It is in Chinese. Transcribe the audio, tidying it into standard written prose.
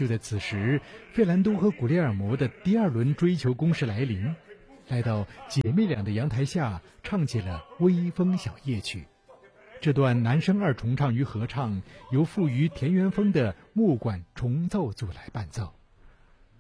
就在此时，费兰多和古列尔摩的第二轮追求攻势来临，来到姐妹俩的阳台下，唱起了《微风小夜曲》。这段男声二重唱与合唱由富于田园风的木管重奏组来伴奏。